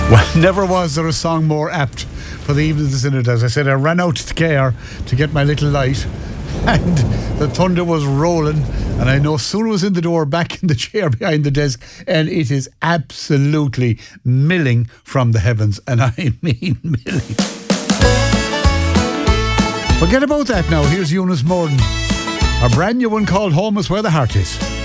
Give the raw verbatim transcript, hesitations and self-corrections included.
Well, never was there a song more apt for the evening this in it. As I said, I ran out to Care to get my little light, and the thunder was rolling, and I know soon I was in the door, back in the chair behind the desk, and it is absolutely milling from the heavens, and I mean milling. Forget about that now. Here's Eunice Morden, a brand new one called Home is Where the Heart Is.